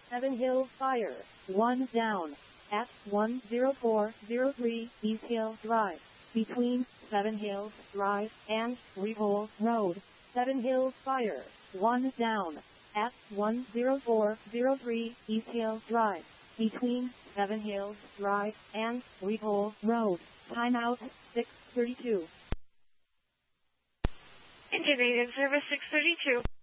Seven Hills Fire, 1 down, at 10403 East Hill Drive, between Seven Hills Drive and Revol Road. Seven Hills Fire, 1 down, at 10403 East Hill Drive, between Seven Hills Drive and Revol Road. Timeout, 6:32. Integrated service 632.